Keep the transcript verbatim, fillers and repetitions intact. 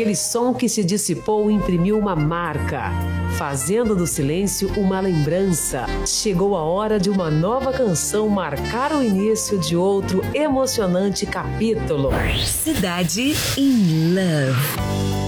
Aquele som que se dissipou imprimiu uma marca, fazendo do silêncio uma lembrança. Chegou a hora de uma nova canção marcar o início de outro emocionante capítulo. Cidade in Love.